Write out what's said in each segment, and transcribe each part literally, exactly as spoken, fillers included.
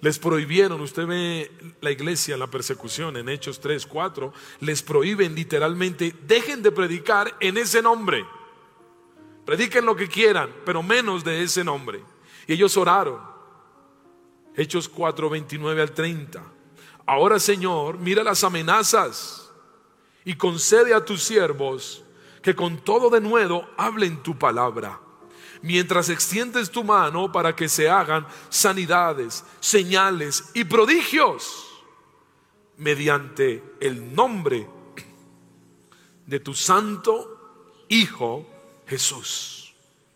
Les prohibieron, usted ve la iglesia, la persecución en Hechos tres, cuatro, les prohíben literalmente, dejen de predicar en ese nombre. Prediquen lo que quieran, pero menos de ese nombre. Y ellos oraron. Hechos cuatro, veintinueve al treinta. Ahora, Señor, mira las amenazas y concede a tus siervos que con todo denuedo hablen tu palabra, mientras extiendes tu mano para que se hagan sanidades, señales y prodigios mediante el nombre de tu santo Hijo Jesús.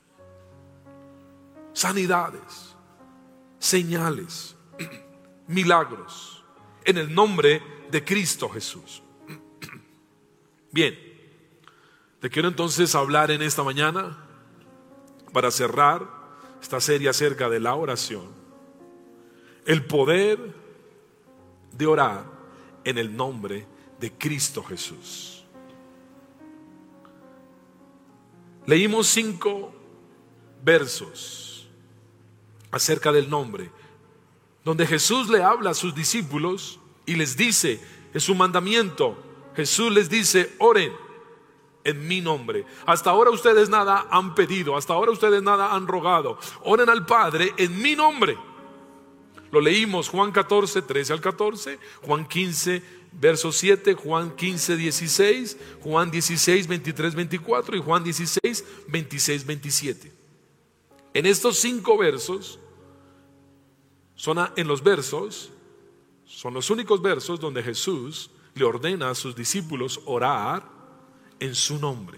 Sanidades, señales, milagros en el nombre de Cristo Jesús. Bien, te quiero entonces hablar en esta mañana, para cerrar esta serie acerca de la oración, el poder de orar en el nombre de Cristo Jesús. Leímos cinco versos acerca del nombre, donde Jesús le habla a sus discípulos y les dice, es un mandamiento, Jesús les dice, oren en mi nombre. Hasta ahora ustedes nada han pedido, hasta ahora ustedes nada han rogado. Oren al Padre en mi nombre. Lo leímos Juan catorce, trece al catorce, Juan quince, verso siete, Juan quince, dieciséis, Juan dieciséis, veintitrés, veinticuatro y Juan dieciséis, veintiséis, veintisiete. En estos cinco versos, son a, en los versos, son los únicos versos donde Jesús le ordena a sus discípulos orar en su nombre.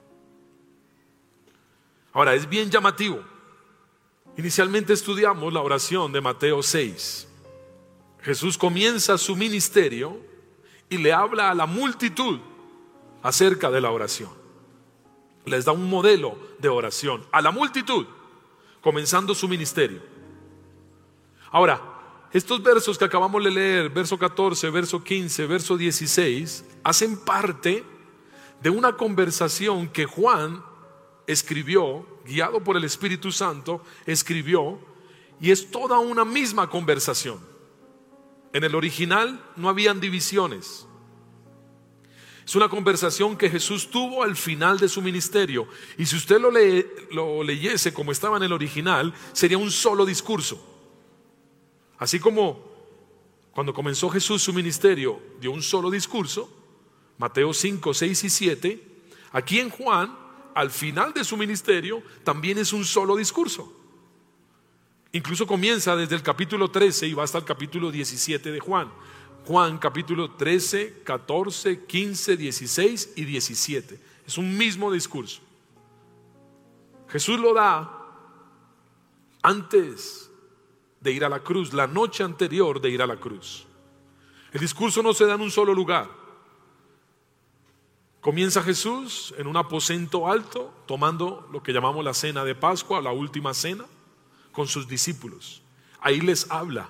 Ahora, es bien llamativo. Inicialmente estudiamos la oración de Mateo seis. Jesús comienza su ministerio y le habla a la multitud acerca de la oración. Les da un modelo de oración a la multitud, comenzando su ministerio. Ahora, estos versos que acabamos de leer, verso catorce, verso quince, verso dieciséis, hacen parte de una conversación que Juan escribió, guiado por el Espíritu Santo, escribió, y es toda una misma conversación. En el original no habían divisiones. Es una conversación que Jesús tuvo al final de su ministerio, y si usted lo, lee, lo leyese como estaba en el original, sería un solo discurso. Así como cuando comenzó Jesús su ministerio, dio un solo discurso, Mateo cinco, seis y siete, aquí en Juan, al final de su ministerio, también es un solo discurso. Incluso comienza desde el capítulo trece y va hasta el capítulo diecisiete de Juan. Juan capítulo trece, catorce, quince, dieciséis y diecisiete. Es un mismo discurso. Jesús lo da antes de ir a la cruz, la noche anterior de ir a la cruz. El discurso no se da en un solo lugar. Comienza Jesús en un aposento alto, tomando lo que llamamos la cena de Pascua, la última cena, con sus discípulos. Ahí les habla.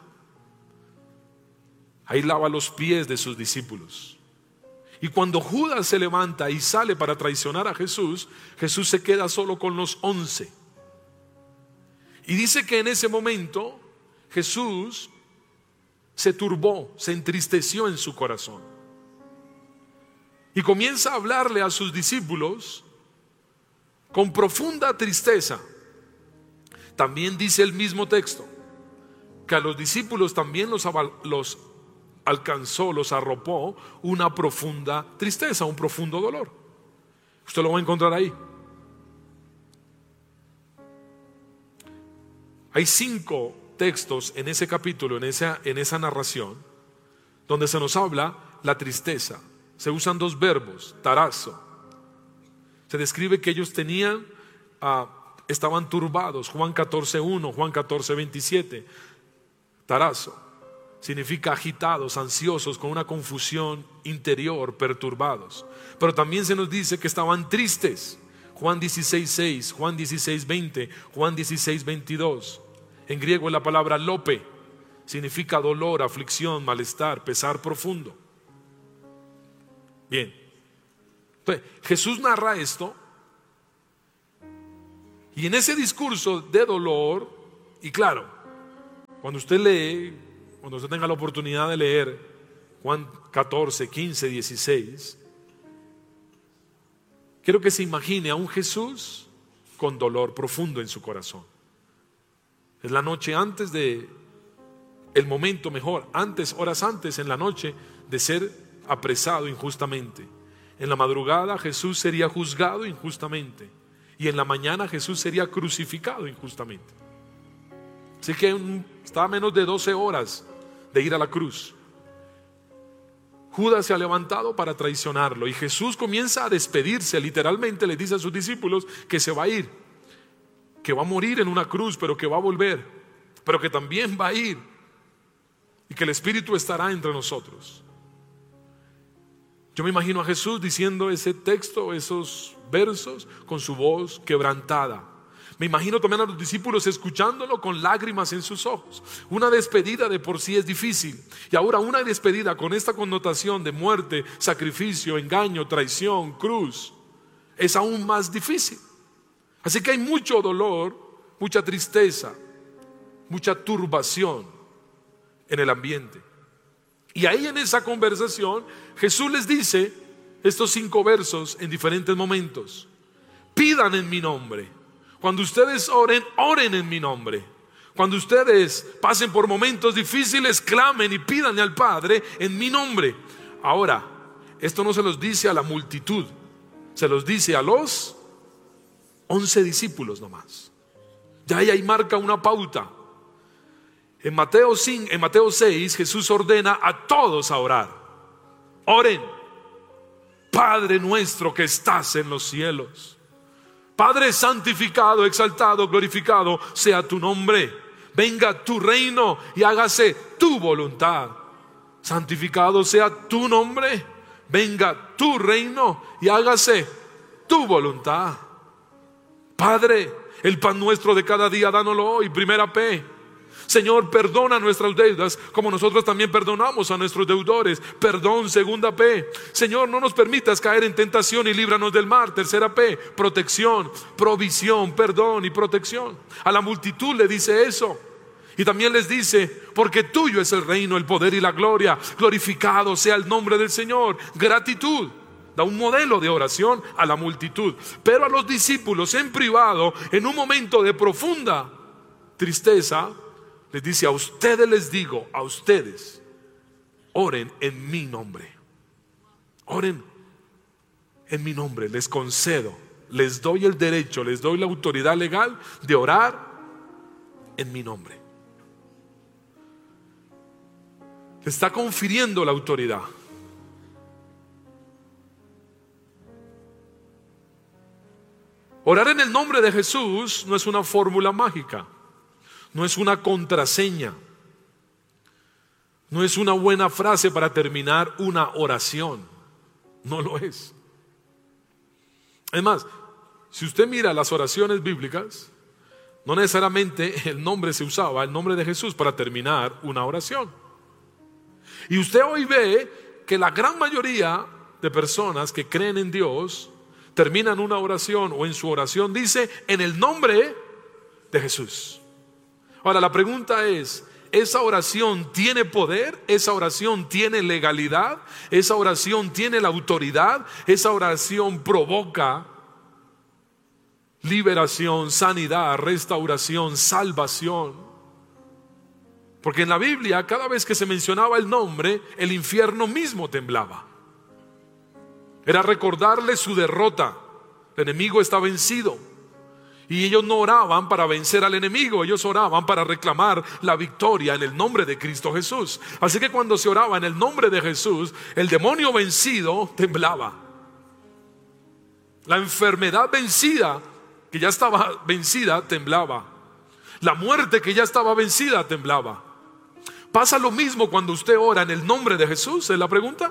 Ahí lava los pies de sus discípulos. Y cuando Judas se levanta y sale para traicionar a Jesús, Jesús se queda solo con los once. Y dice que en ese momento Jesús se turbó, se entristeció en su corazón. Y comienza a hablarle a sus discípulos con profunda tristeza. También dice el mismo texto que a los discípulos también los, los alcanzó, los arropó una profunda tristeza, un profundo dolor. Usted lo va a encontrar ahí. Hay cinco textos en ese capítulo, en esa, en esa narración, donde se nos habla la tristeza. Se usan dos verbos, tarazo. Se describe que ellos tenían, uh, estaban turbados. Juan catorce uno, Juan catorce veintisiete. Tarazo significa agitados, ansiosos, con una confusión interior, perturbados. Pero también se nos dice que estaban tristes. Juan dieciséis seis, Juan dieciséis veinte, Juan dieciséis veintidós. En griego la palabra lope significa dolor, aflicción, malestar, pesar profundo. Bien, entonces, Jesús narra esto, y en ese discurso de dolor, y claro, cuando usted lee cuando usted tenga la oportunidad de leer Juan catorce, quince, dieciséis, quiero que se imagine a un Jesús con dolor profundo en su corazón. Es la noche antes de, el momento mejor, antes, horas antes en la noche de ser apresado injustamente. En la madrugada Jesús sería juzgado injustamente y en la mañana Jesús sería crucificado injustamente. Así que está a menos de doce horas de ir a la cruz. Judas se ha levantado para traicionarlo y Jesús comienza a despedirse, literalmente le dice a sus discípulos que se va a ir, que va a morir en una cruz, pero que va a volver, pero que también va a ir y que el Espíritu estará entre nosotros. Yo me imagino a Jesús diciendo ese texto, esos versos, con su voz quebrantada. Me imagino también a los discípulos escuchándolo con lágrimas en sus ojos. Una despedida de por sí es difícil, y ahora una despedida con esta connotación de muerte, sacrificio, engaño, traición, cruz, es aún más difícil. Así que hay mucho dolor, mucha tristeza, mucha turbación en el ambiente. Y ahí en esa conversación Jesús les dice estos cinco versos en diferentes momentos. Pidan en mi nombre. Cuando ustedes oren, oren en mi nombre. Cuando ustedes pasen por momentos difíciles, clamen y pídanle al Padre en mi nombre. Ahora, esto no se los dice a la multitud, se los dice a los once discípulos nomás. Ya ahí marca una pauta. En Mateo cinco, en Mateo seis, Jesús ordena a todos a orar. Oren. Padre nuestro que estás en los cielos. Padre santificado, exaltado, glorificado sea tu nombre. Venga tu reino y hágase tu voluntad. Santificado sea tu nombre. Venga tu reino y hágase tu voluntad. Padre, el pan nuestro de cada día, dánoslo hoy. Primera P. Señor, perdona nuestras deudas como nosotros también perdonamos a nuestros deudores. Perdón, segunda P. Señor, no nos permitas caer en tentación y líbranos del mal. Tercera P. Protección, provisión, perdón y protección. A la multitud le dice eso. Y también les dice, porque tuyo es el reino, el poder y la gloria. Glorificado sea el nombre del Señor. Gratitud. Da un modelo de oración a la multitud. Pero a los discípulos en privado, en un momento de profunda tristeza, les dice, a ustedes les digo, a ustedes, oren en mi nombre. Oren en mi nombre, les concedo, les doy el derecho, les doy la autoridad legal de orar en mi nombre. Le está confiriendo la autoridad. Orar en el nombre de Jesús no es una fórmula mágica. No es una contraseña. No es una buena frase para terminar una oración. No lo es. Es más, si usted mira las oraciones bíblicas, no necesariamente el nombre se usaba, el nombre de Jesús, para terminar una oración. Y usted hoy ve que la gran mayoría de personas que creen en Dios terminan una oración o en su oración dice en el nombre de Jesús. Ahora la pregunta es, ¿esa oración tiene poder? ¿Esa oración tiene legalidad? ¿Esa oración tiene la autoridad? ¿Esa oración provoca liberación, sanidad, restauración, salvación? Porque en la Biblia cada vez que se mencionaba el nombre, el infierno mismo temblaba. Era recordarle su derrota. El enemigo está vencido. Y ellos no oraban para vencer al enemigo, ellos oraban para reclamar la victoria en el nombre de Cristo Jesús. Así que cuando se oraba en el nombre de Jesús, el demonio vencido temblaba. La enfermedad vencida, que ya estaba vencida, temblaba. La muerte que ya estaba vencida, temblaba. ¿Pasa lo mismo cuando usted ora en el nombre de Jesús? ¿Es la pregunta?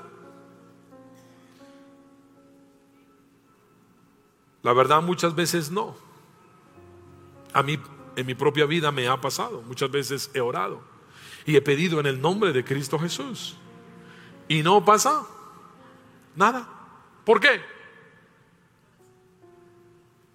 La verdad, muchas veces no. A mí, en mi propia vida me ha pasado. Muchas veces he orado y he pedido en el nombre de Cristo Jesús y no pasa nada. ¿Por qué?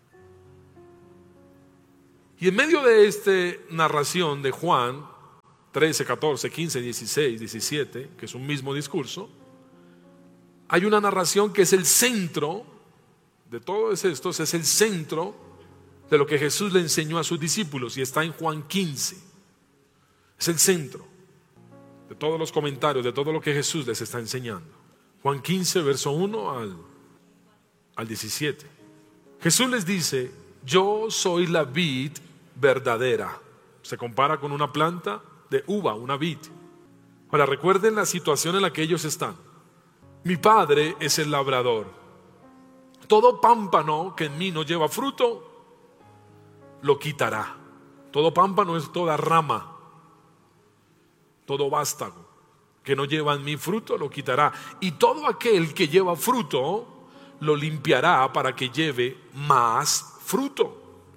Y en medio de esta narración de Juan, trece, catorce, quince, dieciséis, diecisiete, que es un mismo discurso, hay una narración que es el centro de todos estos, es el centro de lo que Jesús le enseñó a sus discípulos, y está en Juan quince. Es el centro de todos los comentarios, de todo lo que Jesús les está enseñando. Juan quince, verso uno al, al diecisiete. Jesús les dice: yo soy la vid verdadera. Se compara con una planta de uva, una vid. Ahora recuerden la situación en la que ellos están. Mi Padre es el labrador. Todo pámpano que en mí no lleva fruto, lo quitará. Todo pámpano es toda rama, todo vástago que no lleva en mí fruto, lo quitará. Y todo aquel que lleva fruto, lo limpiará para que lleve más fruto.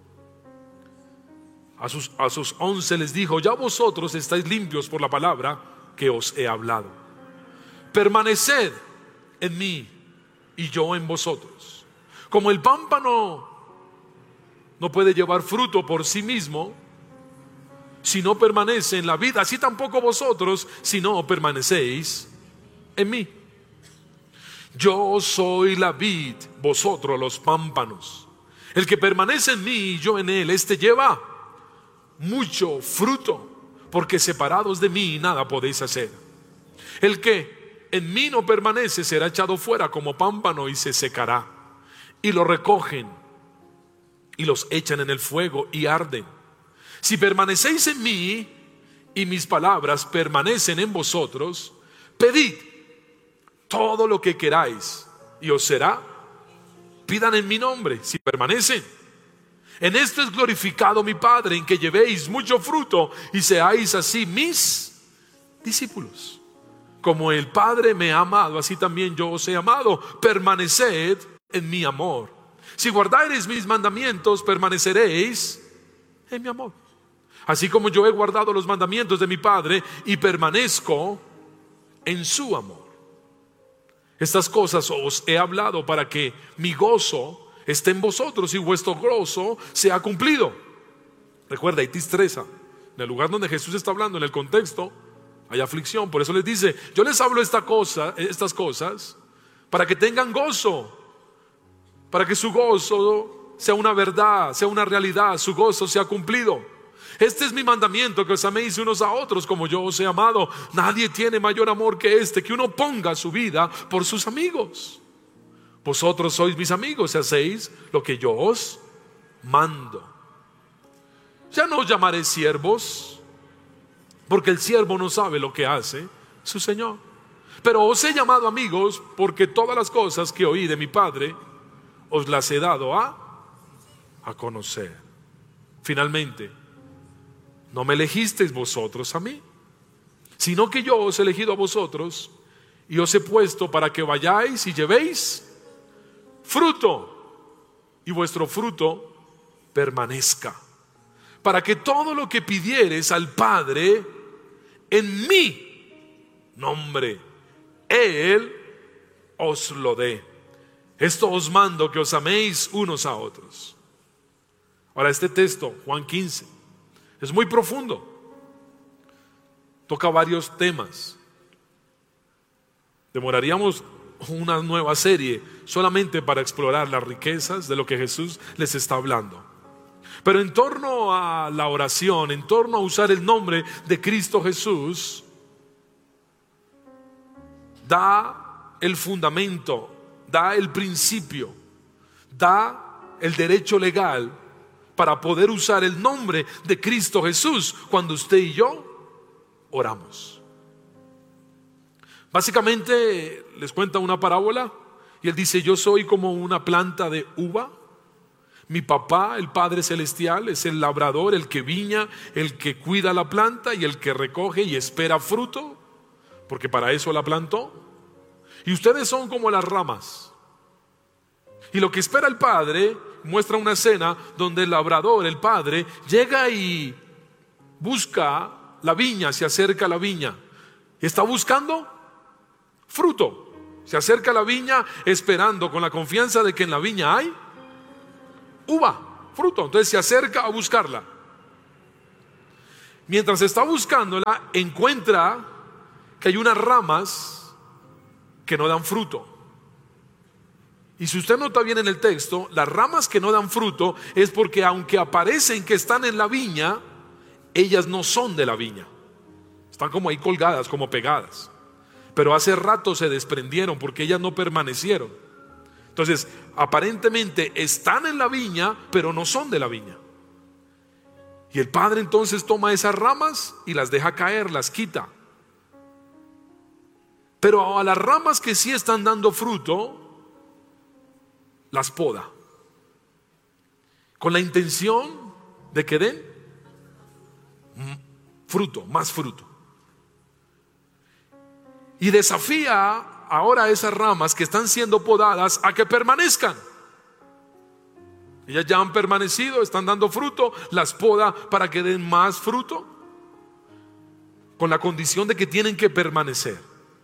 A sus, a sus once les dijo: ya vosotros estáis limpios por la palabra que os he hablado. Permaneced en mí y yo en vosotros. Como el pámpano no puede llevar fruto por sí mismo si no permanece en la vid, así tampoco vosotros si no permanecéis en mí. Yo soy la vid, vosotros los pámpanos. El que permanece en mí y yo en él, este lleva mucho fruto, porque separados de mí nada podéis hacer. El que en mí no permanece será echado fuera como pámpano y se secará, y lo recogen y los echan en el fuego y arden. Si permanecéis en mí y mis palabras permanecen en vosotros, pedid todo lo que queráis y os será. Pidan en mi nombre si permanecen. En esto es glorificado mi Padre, en que llevéis mucho fruto y seáis así mis discípulos. Como el Padre me ha amado, así también yo os he amado. Permaneced en mi amor. Si guardareis mis mandamientos, permaneceréis en mi amor. Así como yo he guardado los mandamientos de mi Padre y permanezco en su amor. Estas cosas os he hablado para que mi gozo esté en vosotros y vuestro gozo sea cumplido. Recuerda, hay tistreza. En el lugar donde Jesús está hablando, en el contexto, hay aflicción. Por eso les dice: yo les hablo esta cosa, estas cosas para que tengan gozo, para que su gozo sea una verdad, sea una realidad, su gozo sea cumplido. Este es mi mandamiento, que os améis unos a otros como yo os he amado. Nadie tiene mayor amor que este, que uno ponga su vida por sus amigos. Vosotros sois mis amigos si hacéis lo que yo os mando. Ya no os llamaré siervos, porque el siervo no sabe lo que hace su Señor. Pero os he llamado amigos, porque todas las cosas que oí de mi Padre os las he dado a, a conocer. Finalmente, no me elegisteis vosotros a mí, sino que yo os he elegido a vosotros y os he puesto para que vayáis y llevéis fruto, y vuestro fruto permanezca, para que todo lo que pidiereis al Padre en mi nombre, Él os lo dé. Esto os mando, que os améis unos a otros. Ahora, este texto, Juan quince, es muy profundo. Toca varios temas. Demoraríamos una nueva serie solamente para explorar las riquezas de lo que Jesús les está hablando. Pero en torno a la oración, en torno a usar el nombre de Cristo Jesús, da el fundamento, da el principio, da el derecho legal para poder usar el nombre de Cristo Jesús cuando usted y yo oramos. Básicamente les cuenta una parábola y él dice: yo soy como una planta de uva. Mi papá, el Padre Celestial, es el labrador, el que viña, el que cuida la planta y el que recoge y espera fruto, porque para eso la plantó. Y ustedes son como las ramas. Y lo que espera el Padre, muestra una escena donde el labrador, el Padre, llega y busca la viña, se acerca a la viña. Está buscando fruto. Se acerca a la viña esperando con la confianza de que en la viña hay uva, fruto. Entonces se acerca a buscarla. Mientras está buscándola, encuentra que hay unas ramas que no dan fruto. Y si usted nota bien en el texto, las ramas que no dan fruto es porque aunque aparecen que están en la viña, ellas no son de la viña. Están como ahí colgadas, como pegadas. Pero hace rato se desprendieron porque ellas no permanecieron. Entonces, aparentemente están en la viña, pero no son de la viña. Y el padre entonces toma esas ramas y las deja caer, las quita. Pero a las ramas que sí están dando fruto, las poda, con la intención de que den fruto, más fruto. Y desafía ahora a esas ramas que están siendo podadas a que permanezcan. Ellas ya han permanecido, están dando fruto, las poda para que den más fruto, con la condición de que tienen que permanecer.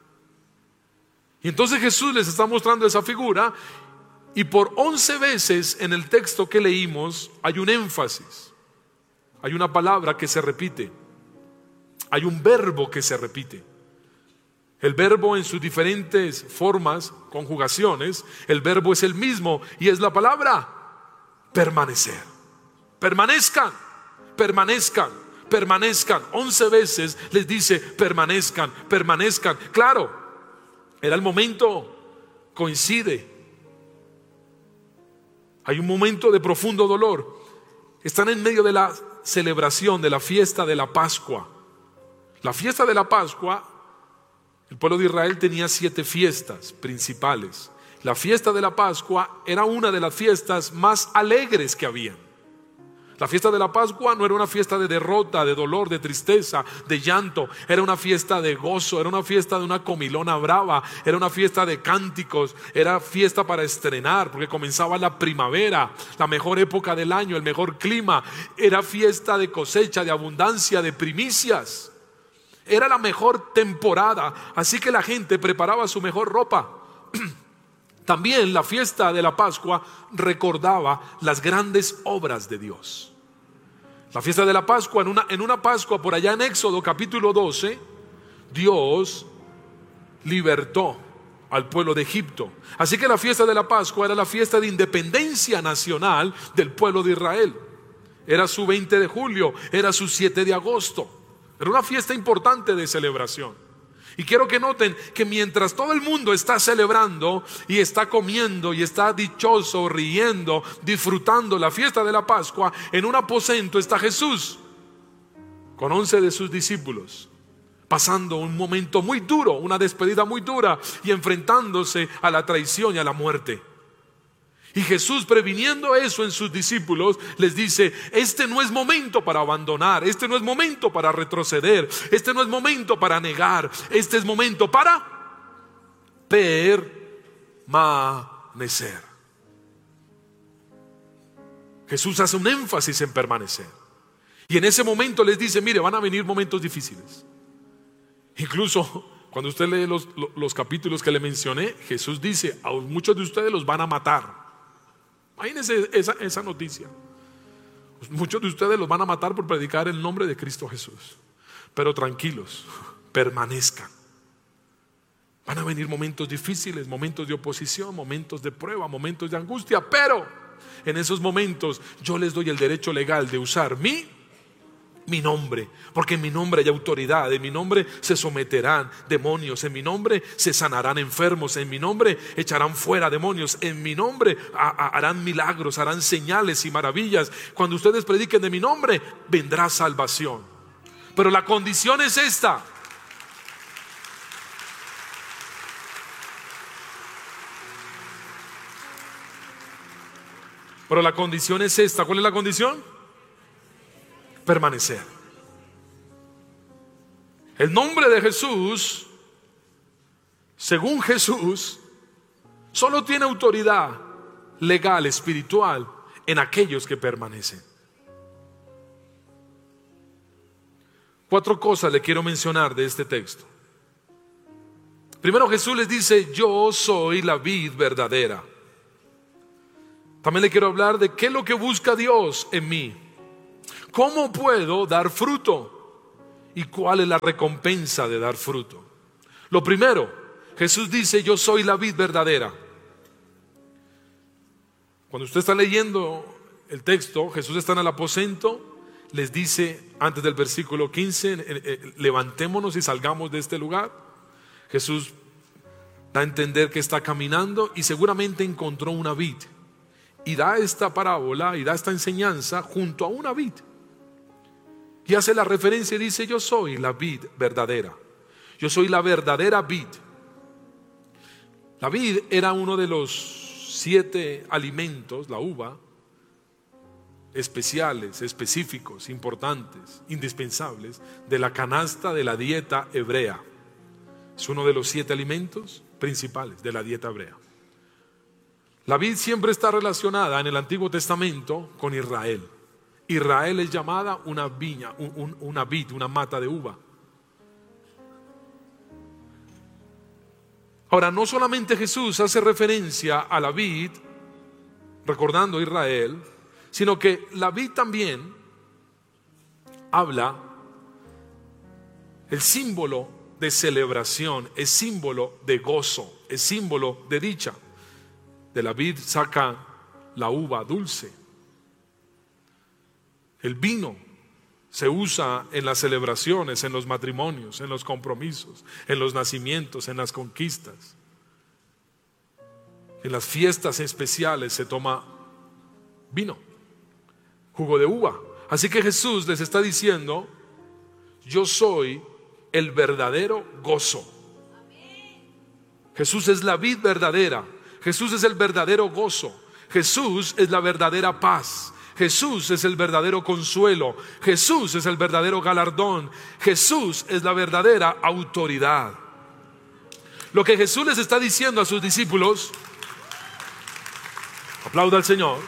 Y entonces Jesús les está mostrando esa figura. Y por once veces en el texto que leímos hay un énfasis, hay una palabra que se repite, hay un verbo que se repite. El verbo en sus diferentes formas, conjugaciones, el verbo es el mismo y es la palabra permanecer. Permanezcan, permanezcan, permanezcan. Once veces les dice permanezcan, permanezcan. Claro, era el momento, coincide. Hay un momento de profundo dolor. Están en medio de la celebración de la fiesta de la Pascua. La fiesta de la Pascua, el pueblo de Israel tenía siete fiestas principales. La fiesta de la Pascua era una de las fiestas más alegres que había. La fiesta de la Pascua no era una fiesta de derrota, de dolor, de tristeza, de llanto. Era una fiesta de gozo, era una fiesta de una comilona brava, era una fiesta de cánticos, era fiesta para estrenar, porque comenzaba la primavera, la mejor época del año, el mejor clima. Era fiesta de cosecha, de abundancia, de primicias. Era la mejor temporada, así que la gente preparaba su mejor ropa. También la fiesta de la Pascua recordaba las grandes obras de Dios. La fiesta de la Pascua, en una, en una Pascua por allá en Éxodo capítulo doce, Dios libertó al pueblo de Egipto. Así que la fiesta de la Pascua era la fiesta de independencia nacional del pueblo de Israel. Era su veinte de julio, era su siete de agosto. Era una fiesta importante de celebración. Y quiero que noten que mientras todo el mundo está celebrando y está comiendo y está dichoso, riendo, disfrutando la fiesta de la Pascua, en un aposento está Jesús con once de sus discípulos, pasando un momento muy duro, una despedida muy dura y enfrentándose a la traición y a la muerte. Y Jesús, previniendo eso en sus discípulos, les dice: este no es momento para abandonar, este no es momento para retroceder, este no es momento para negar, este es momento para permanecer. Jesús hace un énfasis en permanecer. Y en ese momento les dice: mire, van a venir momentos difíciles. Incluso cuando usted lee los, los capítulos que le mencioné, Jesús dice: a muchos de ustedes los van a matar. Imagínense esa, esa noticia. Muchos de ustedes los van a matar por predicar el nombre de Cristo Jesús. Pero tranquilos, permanezcan. Van a venir momentos difíciles, momentos de oposición, momentos de prueba, momentos de angustia. Pero en esos momentos yo les doy el derecho legal de usar mi Mi nombre, porque en mi nombre hay autoridad, en mi nombre se someterán demonios, en mi nombre se sanarán enfermos, en mi nombre echarán fuera demonios, en mi nombre harán milagros, harán señales y maravillas. Cuando ustedes prediquen de mi nombre, vendrá salvación. Pero la condición es esta: pero la condición es esta. ¿Cuál es la condición? Permanecer. El nombre de Jesús, según Jesús, solo tiene autoridad legal, espiritual, en aquellos que permanecen. Cuatro cosas le quiero mencionar de este texto. Primero, Jesús les dice: yo soy la vid verdadera. También le quiero hablar de qué es lo que busca Dios en mí. ¿Cómo puedo dar fruto? ¿Y cuál es la recompensa de dar fruto? Lo primero, Jesús dice: yo soy la vid verdadera. Cuando usted está leyendo el texto, Jesús está en el aposento, les dice antes del versículo quince, eh, eh, levantémonos y salgamos de este lugar. Jesús da a entender que está caminando y seguramente encontró una vid, y da esta parábola y da esta enseñanza junto a una vid, y hace la referencia y dice: yo soy la vid verdadera, yo soy la verdadera vid. La vid era uno de los siete alimentos, la uva, especiales, específicos, importantes, indispensables de la canasta de la dieta hebrea. Es uno de los siete alimentos principales de la dieta hebrea. La vid siempre está relacionada en el Antiguo Testamento con Israel. Israel es llamada una viña, un, un, una vid, una mata de uva. Ahora, no solamente Jesús hace referencia a la vid, recordando a Israel, sino que la vid también habla, el símbolo de celebración, es símbolo de gozo, es símbolo de dicha. De la vid saca la uva dulce. El vino se usa en las celebraciones, en los matrimonios, en los compromisos, en los nacimientos, en las conquistas. En las fiestas especiales se toma vino, jugo de uva. Así que Jesús les está diciendo: yo soy el verdadero gozo. Jesús es la vid verdadera. Jesús es el verdadero gozo. Jesús es la verdadera paz. Jesús es el verdadero consuelo. Jesús es el verdadero galardón. Jesús es la verdadera autoridad. Lo que Jesús les está diciendo a sus discípulos, aplauda al Señor,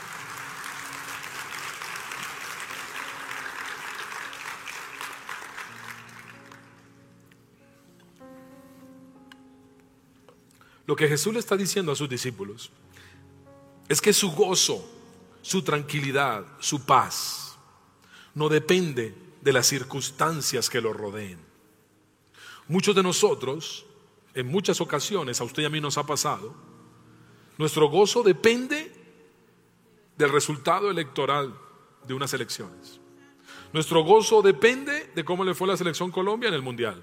lo que Jesús le está diciendo a sus discípulos es que su gozo, su tranquilidad, su paz no depende de las circunstancias que lo rodeen. Muchos de nosotros, en muchas ocasiones, a usted y a mí nos ha pasado, nuestro gozo depende del resultado electoral de unas elecciones. Nuestro gozo depende de cómo le fue a la selección Colombia en el Mundial.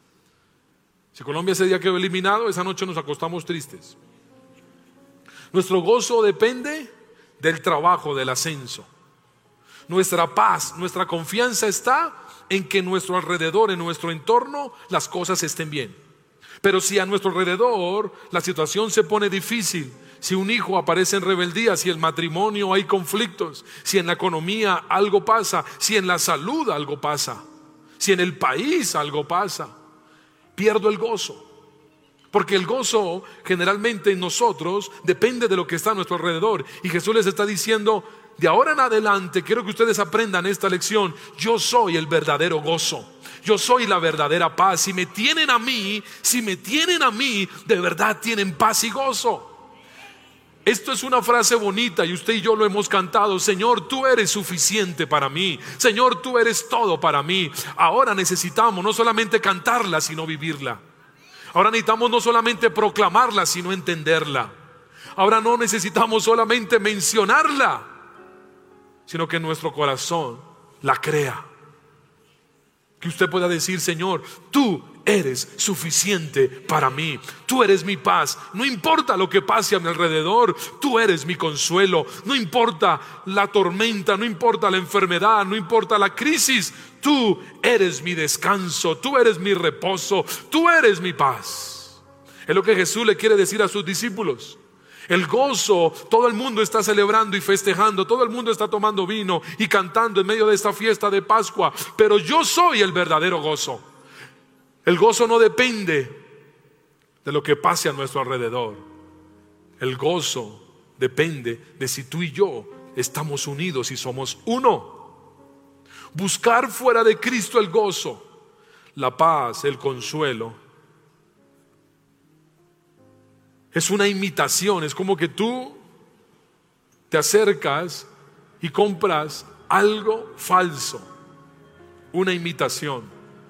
Si Colombia ese día quedó eliminado, esa noche nos acostamos tristes. Nuestro gozo depende del trabajo, del ascenso. Nuestra paz, nuestra confianza está en que en nuestro alrededor, en nuestro entorno, las cosas estén bien. Pero si a nuestro alrededor la situación se pone difícil, si un hijo aparece en rebeldía, si en el matrimonio hay conflictos, si en la economía algo pasa, si en la salud algo pasa, si en el país algo pasa, pierdo el gozo. Porque el gozo generalmente en nosotros depende de lo que está a nuestro alrededor. Y Jesús les está diciendo: de ahora en adelante quiero que ustedes aprendan esta lección. Yo soy el verdadero gozo. Yo soy la verdadera paz. Si me tienen a mí, si me tienen a mí, de verdad tienen paz y gozo. Esto es una frase bonita y usted y yo lo hemos cantado. Señor, tú eres suficiente para mí. Señor, tú eres todo para mí. Ahora necesitamos no solamente cantarla, sino vivirla. Ahora necesitamos no solamente proclamarla, sino entenderla. Ahora no necesitamos solamente mencionarla, sino que nuestro corazón la crea. Que usted pueda decir: Señor, tú eres suficiente para mí. Tú eres mi paz. No importa lo que pase a mi alrededor, tú eres mi consuelo. No importa la tormenta, no importa la enfermedad, no importa la crisis. Tú eres mi descanso, tú eres mi reposo, tú eres mi paz. Es lo que Jesús le quiere decir a sus discípulos. El gozo, todo el mundo está celebrando y festejando, todo el mundo está tomando vino y cantando en medio de esta fiesta de Pascua, pero yo soy el verdadero gozo. El gozo no depende de lo que pase a nuestro alrededor. El gozo depende de si tú y yo estamos unidos y somos uno. Buscar fuera de Cristo el gozo, la paz, el consuelo, es una imitación. Es como que tú te acercas y compras algo falso una imitación.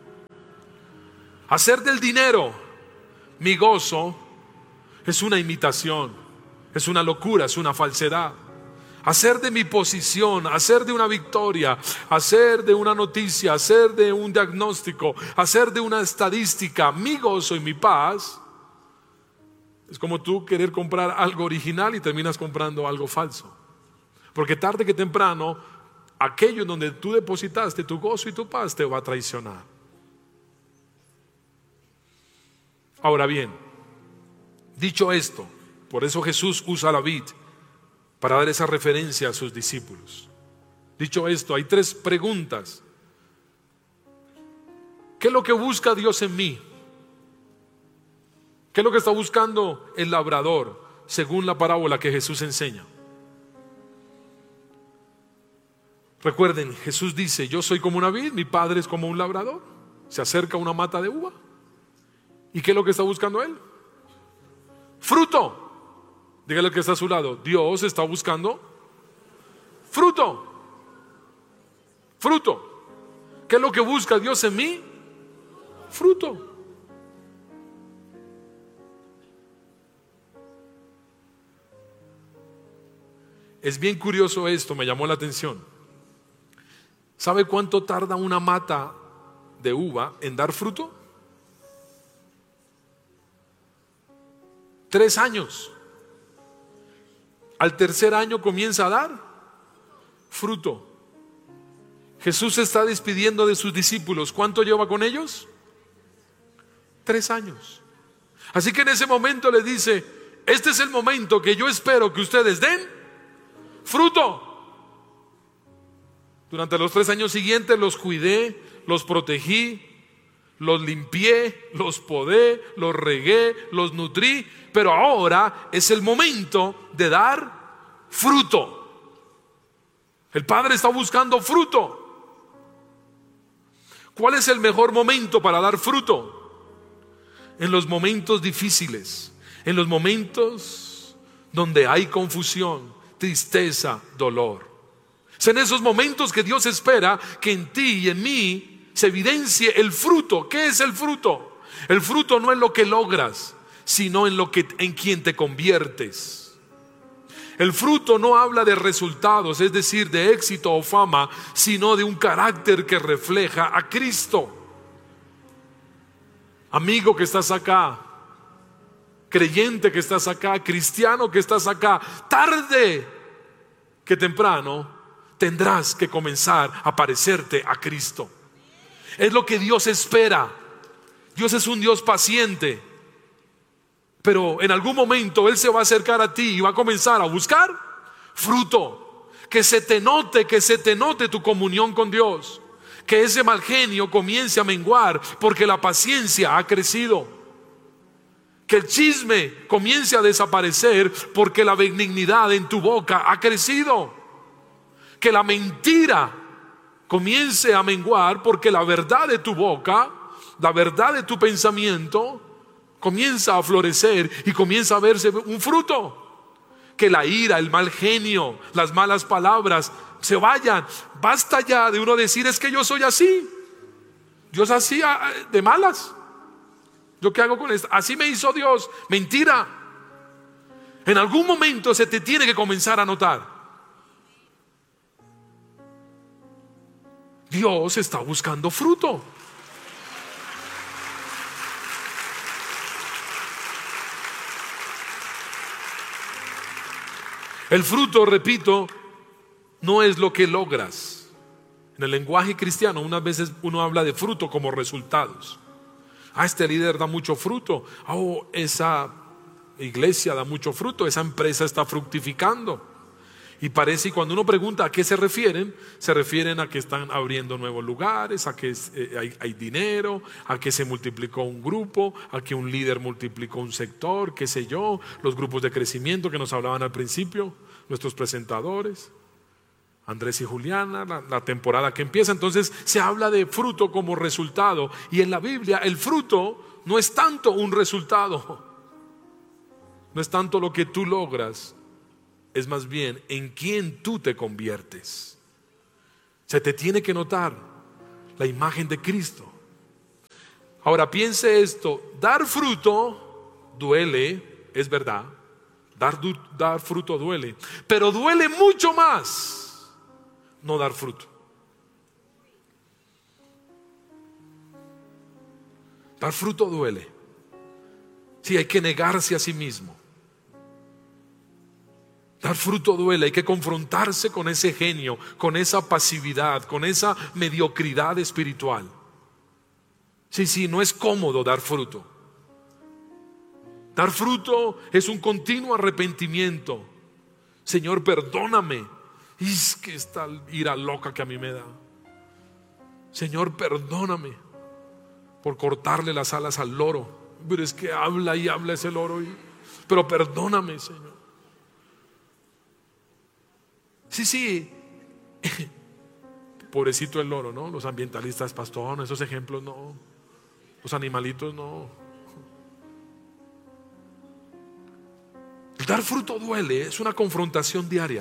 Hacer del dinero mi gozo es una imitación, es una locura, es una falsedad. Hacer de mi posición, hacer de una victoria, hacer de una noticia, hacer de un diagnóstico, hacer de una estadística mi gozo y mi paz, es como tú querer comprar algo original y terminas comprando algo falso. Porque tarde que temprano, aquello en donde tú depositaste tu gozo y tu paz te va a traicionar. Ahora bien, dicho esto, por eso Jesús usa la vid para dar esa referencia a sus discípulos. Dicho esto, hay tres preguntas. ¿Qué es lo que busca Dios en mí? ¿Qué es lo que está buscando el labrador según la parábola que Jesús enseña? Recuerden, Jesús dice: yo soy como una vid, mi padre es como un labrador. Se acerca a una mata de uva. ¿Y qué es lo que está buscando él? Fruto. Dígale al que está a su lado: Dios está buscando fruto. Fruto. ¿Qué es lo que busca Dios en mí? Fruto. Es bien curioso esto, me llamó la atención. ¿Sabe cuánto tarda una mata de uva en dar fruto? Tres años. Al tercer año comienza a dar fruto. Jesús se está despidiendo de sus discípulos. ¿Cuánto lleva con ellos? Tres años. Así que en ese momento les dice: este es el momento que yo espero que ustedes den fruto. Durante los tres años siguientes los cuidé, los protegí, los limpié, los podé, los regué, los nutrí, pero ahora es el momento de dar fruto. El Padre está buscando fruto. ¿Cuál es el mejor momento para dar fruto? En los momentos difíciles, en los momentos donde hay confusión, tristeza, dolor. Es en esos momentos que Dios espera que en ti y en mí se evidencie el fruto. ¿Qué es el fruto? El fruto no es lo que logras, sino en lo que, en quien te conviertes. El fruto no habla de resultados, es decir, de éxito o fama, sino de un carácter que refleja a Cristo. Amigo que estás acá, creyente que estás acá, cristiano que estás acá, tarde que temprano tendrás que comenzar a parecerte a Cristo. Es lo que Dios espera. Dios es un Dios paciente, pero en algún momento Él se va a acercar a ti y va a comenzar a buscar fruto. Que se te note, que se te note tu comunión con Dios. Que ese mal genio comience a menguar porque la paciencia ha crecido. Que el chisme comience a desaparecer porque la benignidad en tu boca ha crecido. Que la mentira comience a menguar porque la verdad de tu boca, la verdad de tu pensamiento comienza a florecer y comienza a verse un fruto. Que la ira, el mal genio, las malas palabras se vayan. Basta ya de uno decir: es que yo soy así, Dios así de malas. ¿Yo qué hago con esto? Así me hizo Dios. Mentira. En algún momento se te tiene que comenzar a notar: Dios está buscando fruto. El fruto, repito, no es lo que logras. En el lenguaje cristiano unas veces uno habla de fruto como resultados. Ah, este líder da mucho fruto. Oh, esa iglesia da mucho fruto. Esa empresa está fructificando. Y parece, y cuando uno pregunta a qué se refieren, se refieren a que están abriendo nuevos lugares, a que eh, hay, hay dinero, a que se multiplicó un grupo, a que un líder multiplicó un sector, qué sé yo, los grupos de crecimiento que nos hablaban al principio, nuestros presentadores, Andrés y Juliana, la, la temporada que empieza. Entonces se habla de fruto como resultado, y en la Biblia el fruto no es tanto un resultado, no es tanto lo que tú logras, es más bien en quién tú te conviertes. Se te tiene que notar la imagen de Cristo. Ahora piense esto, dar fruto duele, es verdad, dar, dar fruto duele, pero duele mucho más no dar fruto. Dar fruto duele. Sí, hay que negarse a sí mismo. Dar fruto duele, hay que confrontarse con ese genio, con esa pasividad, con esa mediocridad espiritual. Sí, sí, no es cómodo dar fruto. Dar fruto es un continuo arrepentimiento. Señor, perdóname. Y es que esta ira loca que a mí me da. Señor, perdóname por cortarle las alas al loro. Pero es que habla y habla ese loro. Y... pero perdóname, Señor. Sí, sí. Pobrecito el loro, ¿no? Los ambientalistas, pastor, esos ejemplos no. Los animalitos no. El dar fruto duele, es una confrontación diaria.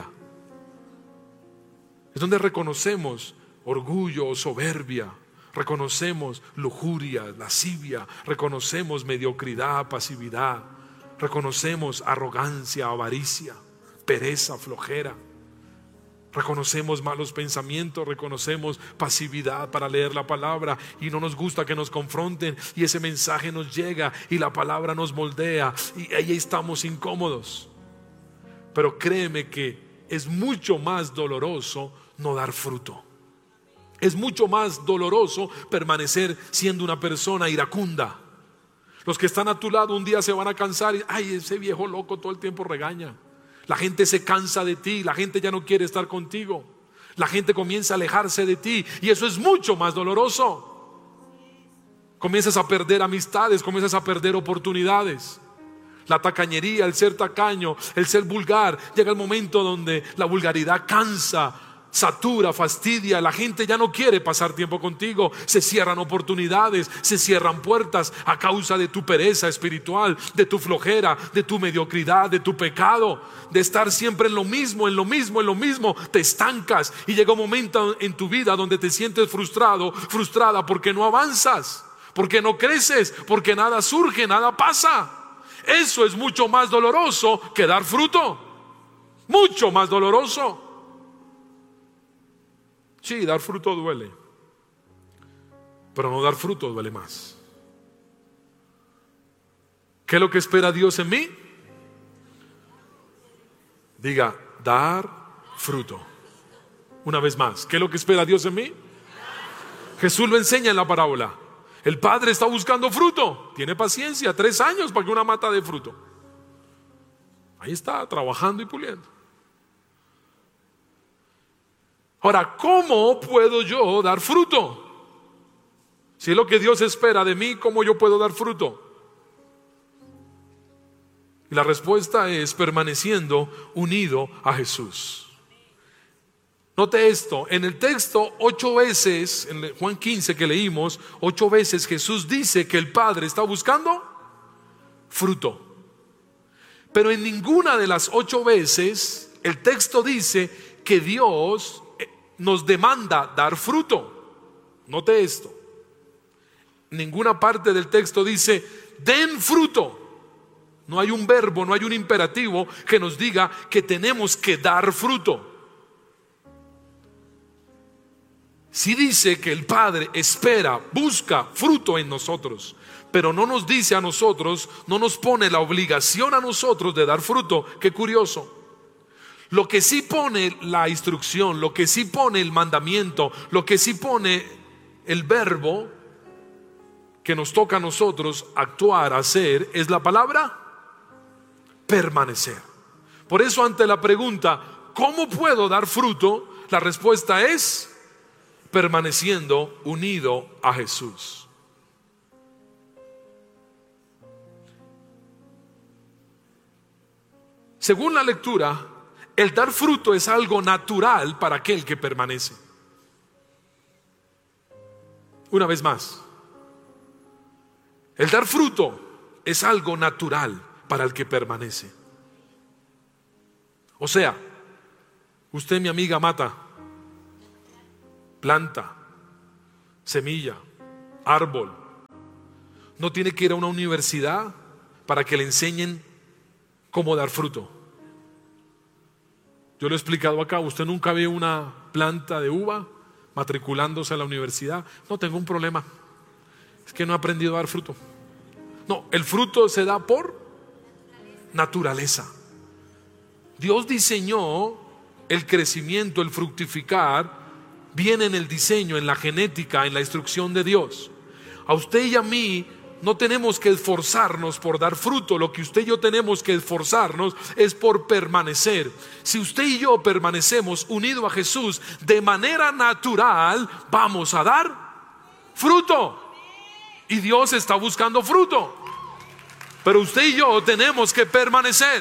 Es donde reconocemos orgullo, soberbia, reconocemos lujuria, lascivia, reconocemos mediocridad, pasividad, reconocemos arrogancia, avaricia, pereza, flojera. Reconocemos malos pensamientos, reconocemos pasividad para leer la palabra y no nos gusta que nos confronten y ese mensaje nos llega y la palabra nos moldea y ahí estamos incómodos. Pero créeme que es mucho más doloroso no dar fruto. Es mucho más doloroso permanecer siendo una persona iracunda. Los que están a tu lado un día se van a cansar y ay, ese viejo loco todo el tiempo regaña. La gente se cansa de ti, la gente ya no quiere estar contigo, la gente comienza a alejarse de ti y eso es mucho más doloroso. Comienzas a perder amistades, comienzas a perder oportunidades. La tacañería, el ser tacaño, el ser vulgar, llega el momento donde la vulgaridad cansa, satura, fastidia, la gente ya no quiere pasar tiempo contigo, se cierran oportunidades, se cierran puertas a causa de tu pereza espiritual, de tu flojera, de tu mediocridad, de tu pecado, de estar siempre en lo mismo, en lo mismo, en lo mismo, te estancas y llega un momento en tu vida donde te sientes frustrado, frustrada porque no avanzas, porque no creces, porque nada surge, nada pasa. Eso es mucho más doloroso que dar fruto, mucho más doloroso. Sí, dar fruto duele, pero no dar fruto duele más. ¿Qué es lo que espera Dios en mí? Diga, dar fruto. Una vez más, ¿qué es lo que espera Dios en mí? Jesús lo enseña en la parábola. El padre está buscando fruto, tiene paciencia, tres años para que una mata dé fruto. Ahí está, trabajando y puliendo. Ahora, ¿cómo puedo yo dar fruto? Si es lo que Dios espera de mí, ¿cómo yo puedo dar fruto? Y la respuesta es permaneciendo unido a Jesús. Note esto, en el texto ocho veces, en Juan quince que leímos, ocho veces Jesús dice que el Padre está buscando fruto. Pero en ninguna de las ocho veces el texto dice que Dios nos demanda dar fruto. Note esto. Ninguna parte del texto dice den fruto. No hay un verbo, no hay un imperativo que nos diga que tenemos que dar fruto. Sí dice que el Padre espera, busca fruto en nosotros, pero no nos dice a nosotros, no nos pone la obligación a nosotros de dar fruto. Qué curioso. Lo que sí pone la instrucción, lo que sí pone el mandamiento, lo que sí pone el verbo que nos toca a nosotros actuar, hacer, es la palabra permanecer. Por eso ante la pregunta, ¿cómo puedo dar fruto? La respuesta es permaneciendo unido a Jesús. Según la lectura, el dar fruto es algo natural para aquel que permanece. Una vez más, el dar fruto es algo natural para el que permanece. O sea, usted, mi amiga, mata, planta, semilla, árbol. No tiene que ir a una universidad para que le enseñen cómo dar fruto. Yo lo he explicado acá. Usted nunca ve una planta de uva matriculándose a la universidad. No, tengo un problema, es que no he aprendido a dar fruto. No, el fruto se da por naturaleza. Dios diseñó el crecimiento, el fructificar, viene en el diseño, en la genética, en la instrucción de Dios. A usted y a mí no tenemos que esforzarnos por dar fruto. Lo que usted y yo tenemos que esforzarnos es por permanecer. Si usted y yo permanecemos unidos a Jesús, de manera natural vamos a dar fruto. Y Dios está buscando fruto. Pero usted y yo tenemos que permanecer.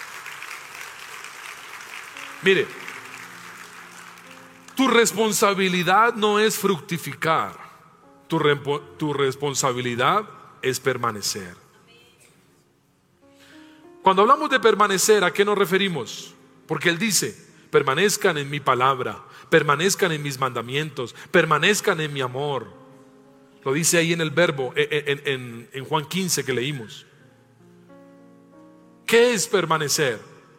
Mire, tu responsabilidad no es fructificar. Tu, tu responsabilidad es permanecer. Cuando hablamos de permanecer, ¿a qué nos referimos? Porque Él dice: permanezcan en mi palabra, permanezcan en mis mandamientos, permanezcan en mi amor. Lo dice ahí en el verbo, en, en, en Juan quince que leímos. ¿Qué es permanecer?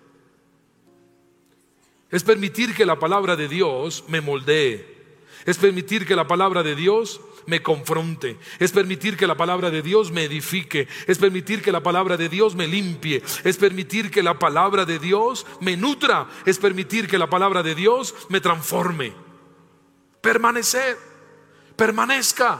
Es permitir que la palabra de Dios me moldee. Es permitir que la palabra de Dios me confronte. Es permitir que la palabra de Dios me edifique. Es permitir que la palabra de Dios me limpie. Es permitir que la palabra de Dios me nutra. Es permitir que la palabra de Dios me transforme. Permanecer, permanezca.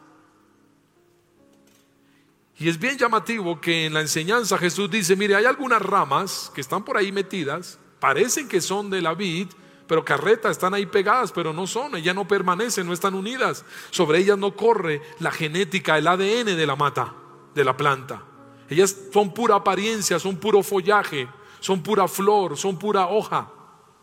Y es bien llamativo que en la enseñanza Jesús dice: mire, hay algunas ramas que están por ahí metidas, parecen que son de la vid, pero carretas, están ahí pegadas, pero no son, ellas no permanecen, no están unidas. Sobre ellas no corre la genética, el A D N de la mata, de la planta. Ellas son pura apariencia, son puro follaje, son pura flor, son pura hoja.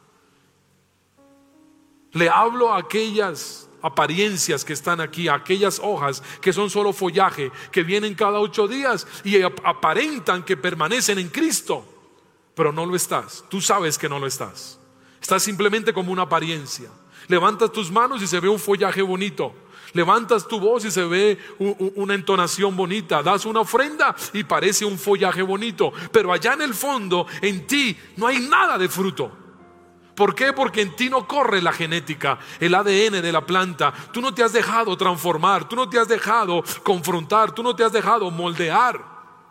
Le hablo a aquellas apariencias que están aquí, a aquellas hojas que son solo follaje, que vienen cada ocho días y aparentan que permanecen en Cristo, pero no lo estás. Tú sabes que no lo estás. Estás simplemente como una apariencia. Levantas tus manos y se ve un follaje bonito. Levantas tu voz y se ve una entonación bonita. Das una ofrenda y parece un follaje bonito, pero allá en el fondo, en ti no hay nada de fruto. ¿Por qué? Porque en ti no corre la genética, el A D N de la planta. Tú no te has dejado transformar, tú no te has dejado confrontar, tú no te has dejado moldear.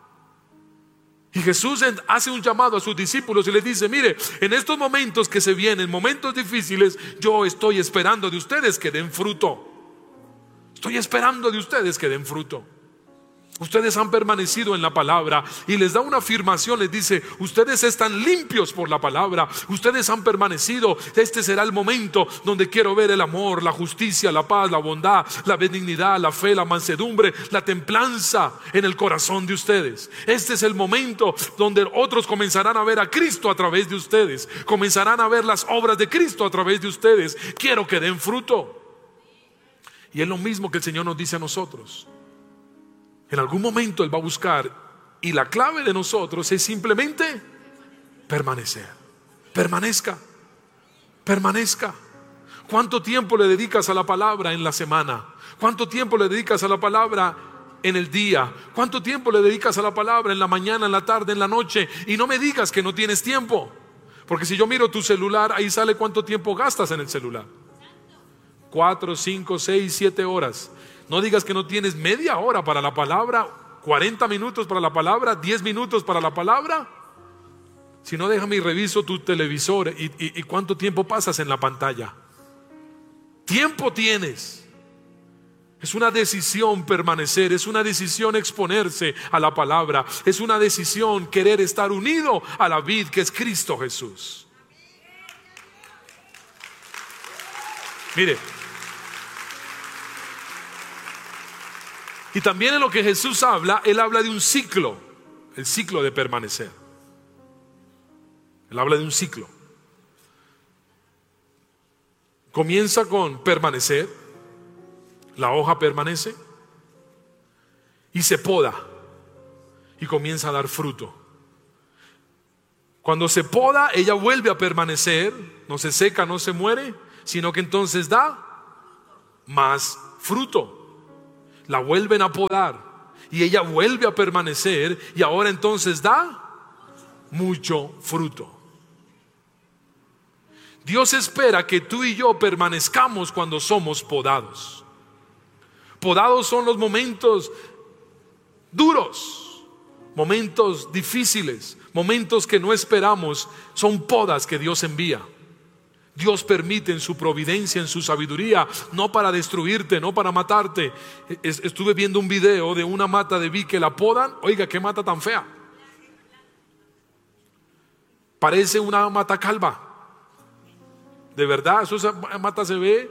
Y Jesús hace un llamado a sus discípulos y les dice: mire, en estos momentos que se vienen, momentos difíciles, yo estoy esperando de ustedes que den fruto. Estoy esperando de ustedes que den fruto. Ustedes han permanecido en la palabra, y les da una afirmación, les dice: ustedes están limpios por la palabra, ustedes han permanecido. Este será el momento donde quiero ver el amor, la justicia, la paz, la bondad, la benignidad, la fe, la mansedumbre, la templanza en el corazón de ustedes. Este es el momento donde otros comenzarán a ver a Cristo a través de ustedes, comenzarán a ver las obras de Cristo a través de ustedes. Quiero que den fruto. Y es lo mismo que el Señor nos dice a nosotros. En algún momento Él va a buscar, y la clave de nosotros es simplemente permanecer. Permanezca, permanezca. ¿Cuánto tiempo le dedicas a la palabra en la semana? ¿Cuánto tiempo le dedicas a la palabra en el día? ¿Cuánto tiempo le dedicas a la palabra en la mañana, en la tarde, en la noche? Y no me digas que no tienes tiempo, porque si yo miro tu celular, ahí sale cuánto tiempo gastas en el celular. Cuatro, cinco, seis, siete horas. No digas que no tienes media hora para la palabra, cuarenta minutos para la palabra, diez minutos para la palabra. Si no, déjame y reviso tu televisor y, y, y cuánto tiempo pasas en la pantalla. Tiempo tienes. Es una decisión permanecer, es una decisión exponerse a la palabra, es una decisión querer estar unido a la vid que es Cristo Jesús. Mire, y también en lo que Jesús habla, Él habla de un ciclo, el ciclo de permanecer. Él habla de un ciclo. Comienza con permanecer, la hoja permanece y se poda y comienza a dar fruto. Cuando se poda, ella vuelve a permanecer, no se seca, no se muere, sino que entonces da más fruto. La vuelven a podar y ella vuelve a permanecer y ahora entonces da mucho fruto. Dios espera que tú y yo permanezcamos cuando somos podados. Podados son los momentos duros, momentos difíciles, momentos que no esperamos. Son podas que Dios envía. Dios permite en su providencia, en su sabiduría, no para destruirte, no para matarte. Estuve viendo un video de una mata de vid que la podan. Oiga, qué mata tan fea. Parece una mata calva. De verdad, esa mata se ve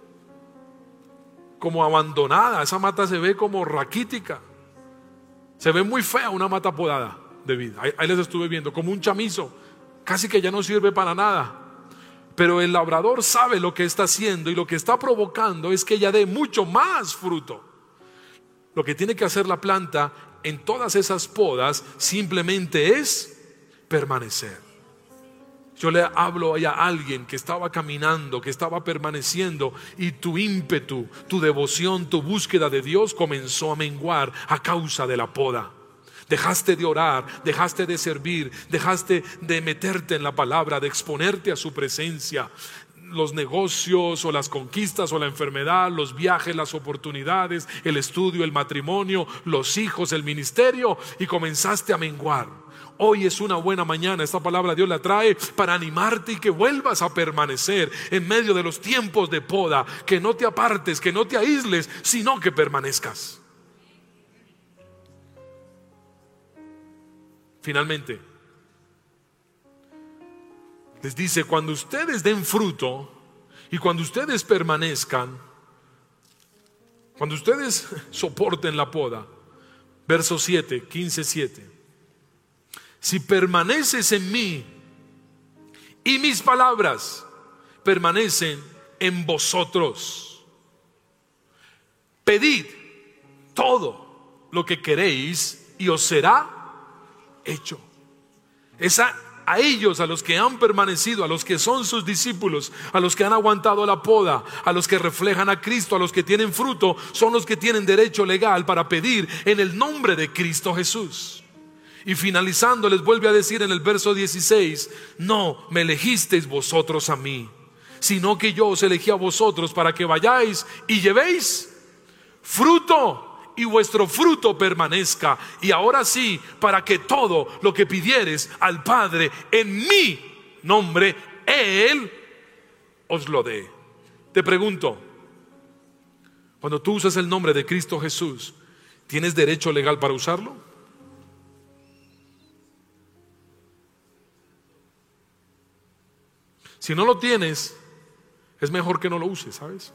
como abandonada, esa mata se ve como raquítica. Se ve muy fea una mata podada de vid. Ahí, ahí les estuve viendo, como un chamizo, casi que ya no sirve para nada. Pero el labrador sabe lo que está haciendo y lo que está provocando es que ella dé mucho más fruto. Lo que tiene que hacer la planta en todas esas podas simplemente es permanecer. Yo le hablo a alguien que estaba caminando, que estaba permaneciendo y tu ímpetu, tu devoción, tu búsqueda de Dios comenzó a menguar a causa de la poda. Dejaste de orar, dejaste de servir, dejaste de meterte en la palabra, de exponerte a su presencia. Los negocios o las conquistas o la enfermedad, los viajes, las oportunidades, el estudio, el matrimonio, los hijos, el ministerio, y comenzaste a menguar. Hoy es una buena mañana, esta palabra Dios la trae para animarte y que vuelvas a permanecer en medio de los tiempos de poda, que no te apartes, que no te aísles, sino que permanezcas. Finalmente, les dice, cuando ustedes den fruto y cuando ustedes permanezcan, cuando ustedes soporten la poda, verso siete, quince siete, si permaneces en mí y mis palabras permanecen en vosotros, pedid todo lo que queréis y os será hecho. Es a, a ellos, a los que han permanecido, a los que son sus discípulos, a los que han aguantado la poda, a los que reflejan a Cristo, a los que tienen fruto, son los que tienen derecho legal para pedir en el nombre de Cristo Jesús. Y finalizando les vuelve a decir en el verso dieciséis, no me elegisteis vosotros a mí, sino que yo os elegí a vosotros para que vayáis y llevéis fruto y vuestro fruto permanezca. Y ahora sí, para que todo lo que pidieres al Padre en mi nombre, Él os lo dé. Te pregunto, cuando tú usas el nombre de Cristo Jesús, ¿tienes derecho legal para usarlo? Si no lo tienes, es mejor que no lo uses, ¿sabes?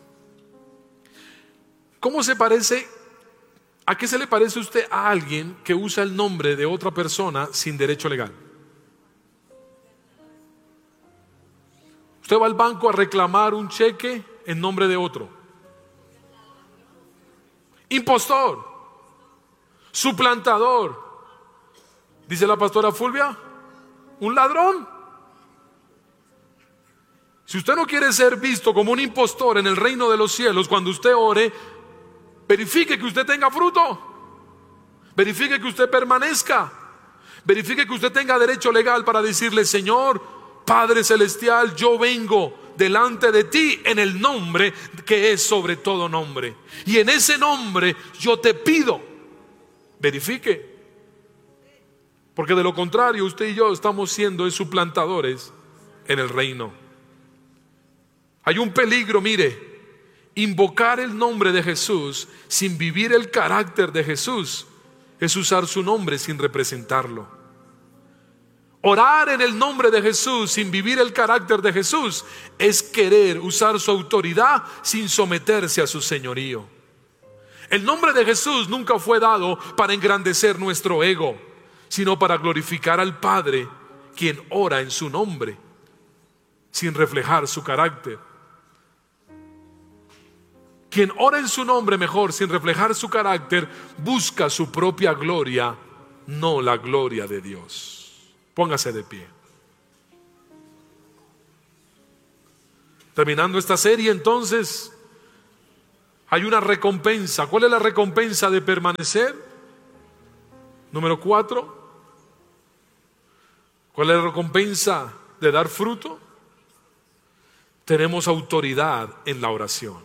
¿Cómo se parece? ¿A qué se le parece usted a alguien que usa el nombre de otra persona sin derecho legal? Usted va al banco a reclamar un cheque en nombre de otro. Impostor, suplantador. Dice la pastora Fulvia, un ladrón. Si usted no quiere ser visto como un impostor en el reino de los cielos, cuando usted ore, verifique que usted tenga fruto, verifique que usted permanezca, verifique que usted tenga derecho legal para decirle, Señor, Padre Celestial, yo vengo delante de ti en el nombre que es sobre todo nombre, y en ese nombre yo te pido, verifique, porque de lo contrario usted y yo estamos siendo suplantadores en el reino. Hay un peligro, mire, invocar el nombre de Jesús sin vivir el carácter de Jesús es usar su nombre sin representarlo. Orar en el nombre de Jesús sin vivir el carácter de Jesús es querer usar su autoridad sin someterse a su señorío. El nombre de Jesús nunca fue dado para engrandecer nuestro ego, sino para glorificar al Padre, quien ora en su nombre sin reflejar su carácter. Quien ora en su nombre mejor sin reflejar su carácter busca su propia gloria, no la gloria de Dios. Póngase de pie. Terminando esta serie, entonces Hay una recompensa. ¿Cuál es la recompensa de permanecer? Número cuatro. ¿Cuál es la recompensa de dar fruto? Tenemos autoridad en la oración.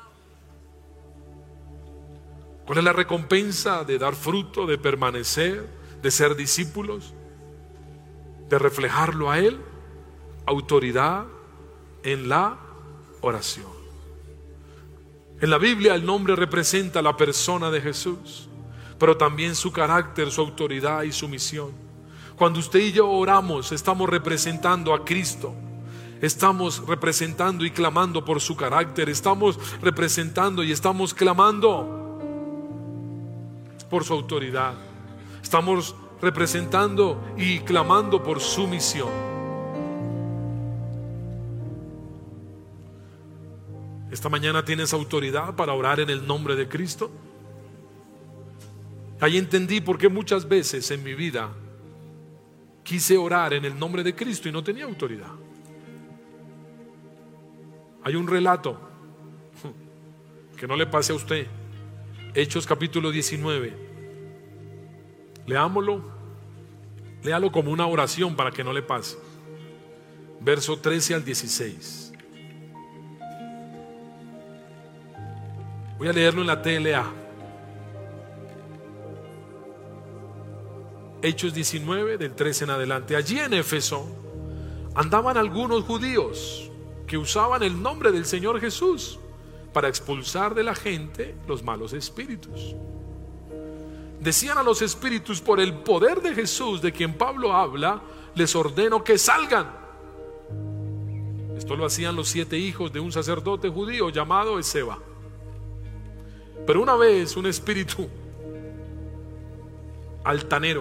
¿Cuál es la recompensa de dar fruto, de permanecer, de ser discípulos, de reflejarlo a Él? Autoridad en la oración. En la Biblia el nombre representa la persona de Jesús, pero también su carácter, su autoridad y su misión. Cuando usted y yo oramos, estamos representando a Cristo. Estamos representando y clamando por su carácter. Estamos representando y estamos clamando por su autoridad. Estamos representando y clamando por su misión. Esta mañana tienes autoridad para orar en el nombre de Cristo. Ahí entendí por qué muchas veces en mi vida quise orar en el nombre de Cristo y no tenía autoridad. Hay un relato que no le pase a usted. Hechos capítulo diecinueve. Leámoslo. Léalo como una oración para que no le pase. Verso trece al dieciséis. Voy a leerlo en la T L A. Hechos diecinueve, del trece en adelante. Allí en Éfeso andaban algunos judíos que usaban el nombre del Señor Jesús para expulsar de la gente los malos espíritus. Decían a los espíritus: por el poder de Jesús, de quien Pablo habla, les ordeno que salgan. Esto lo hacían los siete hijos de un sacerdote judío llamado Esceva. Pero una vez un espíritu altanero,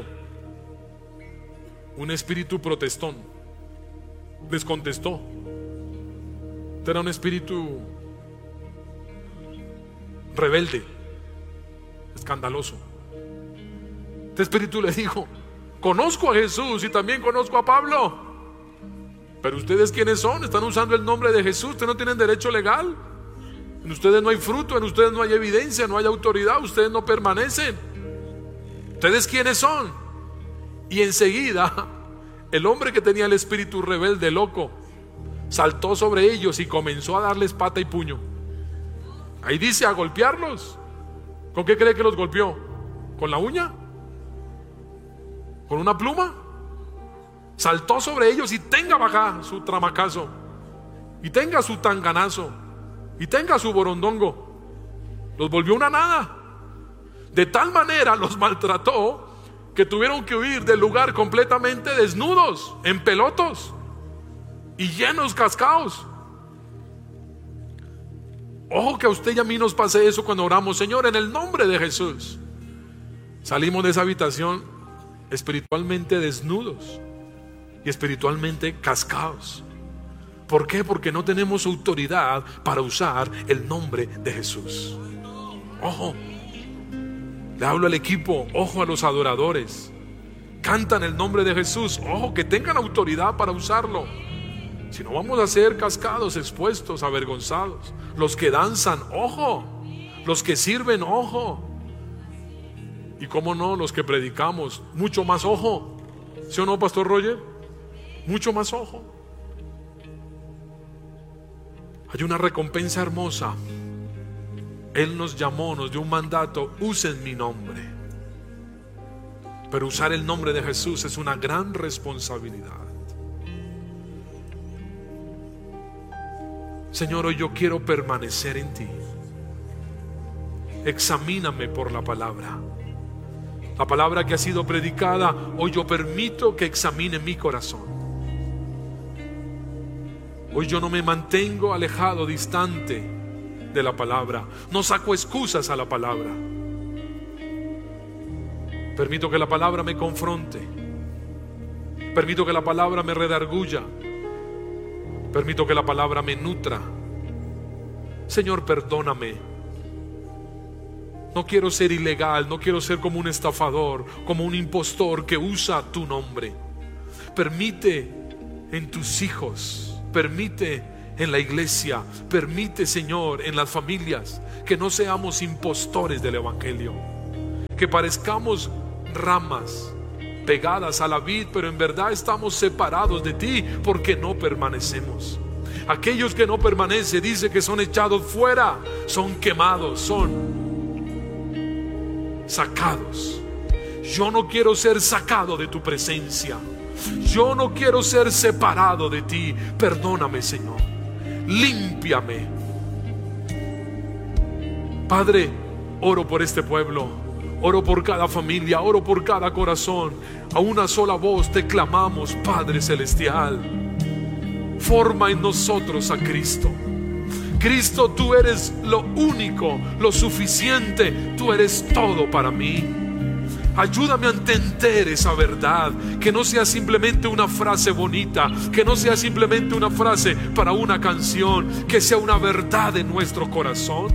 un espíritu protestón, les contestó. Era un espíritu rebelde, escandaloso. Este espíritu le dijo: conozco a Jesús y también conozco a Pablo, pero ustedes ¿quiénes son? Están usando el nombre de Jesús, ustedes no tienen derecho legal. En ustedes no hay fruto, en ustedes no hay evidencia, no hay autoridad, ustedes no permanecen. ¿Ustedes quiénes son? Y enseguida el hombre que tenía el espíritu rebelde, loco, saltó sobre ellos y comenzó a darles pata y puño. Ahí dice, a golpearlos. ¿Con qué cree que los golpeó? ¿Con la uña? ¿Con una pluma? Saltó sobre ellos y tenga baja su tramacazo, y tenga su tanganazo, y tenga su borondongo. Los volvió una nada. De tal manera los maltrató que tuvieron que huir del lugar completamente desnudos, en pelotos y llenos cascados. Ojo que a usted y a mí nos pase eso cuando oramos: Señor, en el nombre de Jesús. Salimos de esa habitación espiritualmente desnudos y espiritualmente cascados. ¿Por qué? Porque no tenemos autoridad para usar el nombre de Jesús. Ojo, le hablo al equipo, ojo a los adoradores. Cantan el nombre de Jesús, ojo, que tengan autoridad para usarlo. Si no, vamos a ser cascados, expuestos, avergonzados. Los que danzan, ojo. Los que sirven, ojo. Y cómo no, los que predicamos, mucho más ojo. ¿Sí o no, Pastor Roger? Mucho más ojo. Hay una recompensa hermosa. Él nos llamó, nos dio un mandato: usen mi nombre. Pero usar el nombre de Jesús es una gran responsabilidad. Señor, hoy yo quiero permanecer en ti. Examíname por la palabra. La palabra que ha sido predicada, hoy yo permito que examine mi corazón. Hoy yo no me mantengo alejado, distante de la palabra. No saco excusas a la palabra. Permito que la palabra me confronte. Permito que la palabra me redarguya. Permito que la palabra me nutra. Señor, perdóname. No quiero ser ilegal, no quiero ser como un estafador, como un impostor que usa tu nombre. Permite en tus hijos, permite en la iglesia. Permite, Señor, en las familias, que no seamos impostores del evangelio, que parezcamos ramas pegadas a la vid, pero en verdad estamos separados de ti porque no permanecemos. Aquellos que no permanecen, dice que son echados fuera, son quemados, son sacados. Yo no quiero ser sacado de tu presencia. Yo no quiero ser separado de ti. Perdóname, Señor. Límpiame. Padre, oro por este pueblo. Oro por cada familia. Oro por cada corazón. A una sola voz te clamamos, Padre Celestial. Forma en nosotros a Cristo. Cristo, tú eres lo único, lo suficiente. Tú eres todo para mí. Ayúdame a entender esa verdad, que no sea simplemente una frase bonita, que no sea simplemente una frase para una canción, que sea una verdad en nuestro corazón.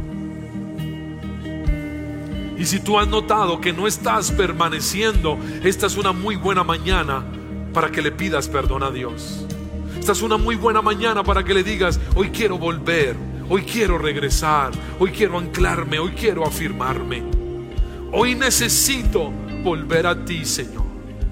Y si tú has notado que no estás permaneciendo, esta es una muy buena mañana para que le pidas perdón a Dios. Esta es una muy buena mañana para que le digas: hoy quiero volver, hoy quiero regresar, hoy quiero anclarme, hoy quiero afirmarme. Hoy necesito volver a ti, Señor.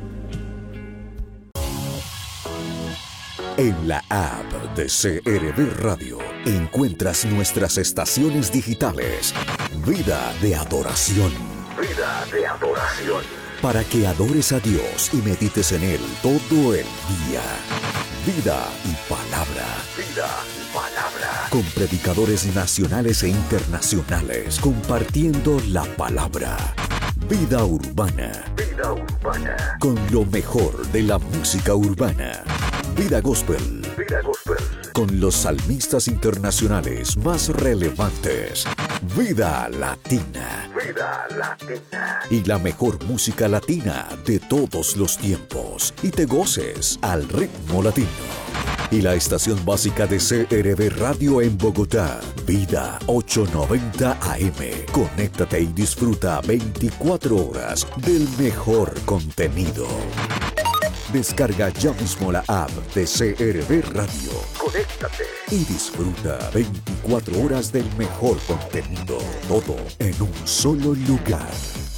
En la app de C R V Radio encuentras nuestras estaciones digitales. Vida de adoración. Vida de adoración. Para que adores a Dios y medites en Él todo el día. Vida y palabra. Vida y palabra. Con predicadores nacionales e internacionales compartiendo la palabra. Vida urbana. Vida urbana. Con lo mejor de la música urbana. Vida gospel. Vida gospel. Con los salmistas internacionales más relevantes. Vida latina. Vida latina. Y la mejor música latina de todos los tiempos. Y te goces al ritmo latino. Y la estación básica de C R V Radio en Bogotá, Vida ochocientos noventa A M. Conéctate y disfruta veinticuatro horas del mejor contenido. Descarga ya mismo la app de C R V Radio. Conéctate y disfruta veinticuatro horas del mejor contenido. Todo en un solo lugar.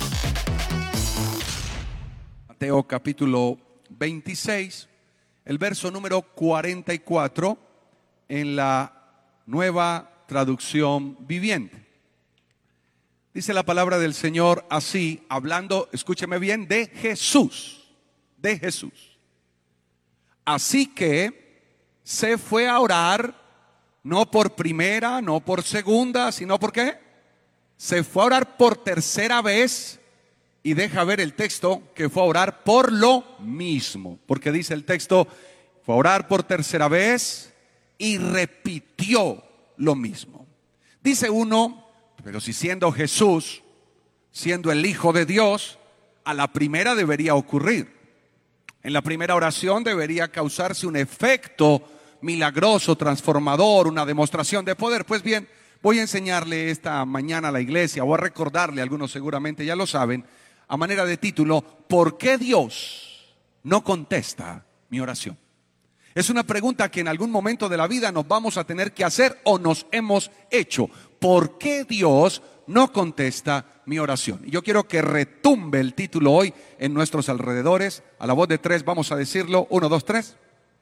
Mateo capítulo veintiséis. El verso número cuarenta y cuatro en la Nueva Traducción Viviente. Dice la palabra del Señor así, hablando, escúcheme bien, de Jesús, de Jesús. Así que se fue a orar, no por primera, no por segunda, sino por qué. Se fue a orar por tercera vez. Y deja ver el texto que fue a orar por lo mismo. Porque dice el texto, fue a orar por tercera vez y repitió lo mismo. Dice uno, pero si siendo Jesús, siendo el Hijo de Dios, a la primera debería ocurrir. En la primera oración debería causarse un efecto milagroso, transformador, una demostración de poder. Pues bien, voy a enseñarle esta mañana a la iglesia, o a recordarle, algunos seguramente ya lo saben, a manera de título, ¿por qué Dios no contesta mi oración? Es una pregunta que en algún momento de la vida nos vamos a tener que hacer o nos hemos hecho. ¿Por qué Dios no contesta mi oración? Y yo quiero que retumbe el título hoy en nuestros alrededores. A la voz de tres vamos a decirlo. Uno, dos, tres.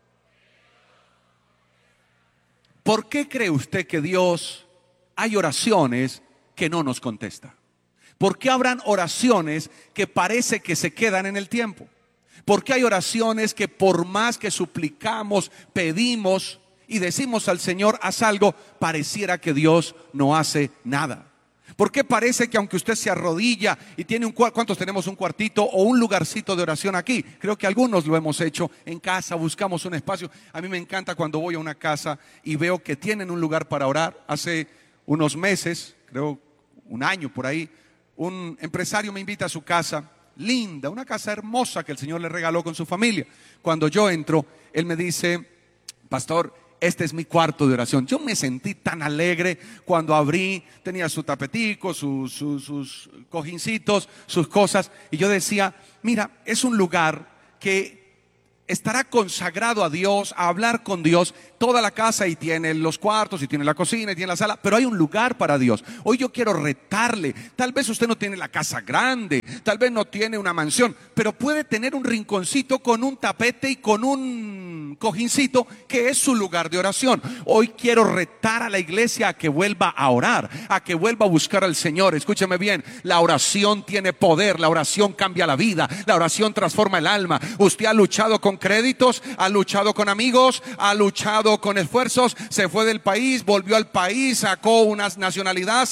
¿Por qué cree usted que Dios hay oraciones que no nos contesta? ¿Por qué habrán oraciones que parece que se quedan en el tiempo? ¿Por qué hay oraciones que por más que suplicamos, pedimos y decimos al Señor, haz algo, pareciera que Dios no hace nada? ¿Por qué parece que aunque usted se arrodilla y tiene un cuarto, ¿cuántos tenemos un cuartito o un lugarcito de oración aquí? Creo que algunos lo hemos hecho en casa, buscamos un espacio. A mí me encanta cuando voy a una casa y veo que tienen un lugar para orar. Hace unos meses, creo un año por ahí, un empresario me invita a su casa, linda, una casa hermosa que el Señor le regaló con su familia. Cuando yo entro, él me dice, pastor, este es mi cuarto de oración. Yo me sentí tan alegre cuando abrí, tenía su tapetico, su, su, sus cojincitos, sus cosas. Y yo decía, mira, es un lugar que estará consagrado a Dios, a hablar con Dios, toda la casa, y tiene los cuartos, y tiene la cocina, y tiene la sala, pero hay un lugar para Dios. Hoy yo quiero retarle. Tal vez usted no tiene la casa grande, tal vez no tiene una mansión, pero puede tener un rinconcito con un tapete y con un cojincito que es su lugar de oración. Hoy quiero retar a la iglesia a que vuelva a orar, a que vuelva a buscar al Señor. Escúcheme bien, la oración tiene poder, la oración cambia la vida, la oración transforma el alma. Usted ha luchado con créditos, ha luchado con amigos, ha luchado con esfuerzos, se fue del país, volvió al país, sacó una nacionalidad,